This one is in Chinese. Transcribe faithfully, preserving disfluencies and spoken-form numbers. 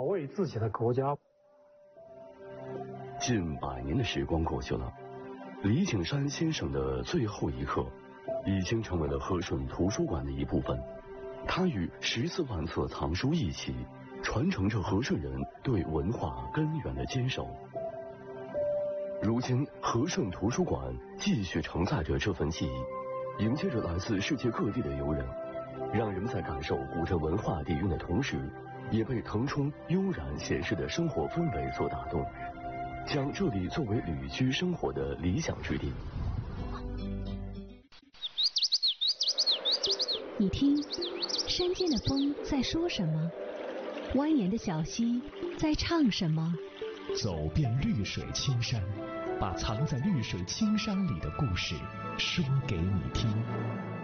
卫自己的国家。 近百年的时光过去了，李景山先生的最后一刻已经成为了和顺图书馆的一部分。他与十四万册藏书一起，传承着和顺人对文化根源的坚守。如今，和顺图书馆继续承载着这份记忆，迎接着来自世界各地的游人，让人们在感受古镇文化底蕴的同时，也被腾冲悠然闲适的生活氛围所打动，将这里作为旅居生活的理想之地。 你听，山间的风在说什么？蜿蜒的小溪在唱什么？ 走遍绿水青山，把藏在绿水青山里的故事说给你听。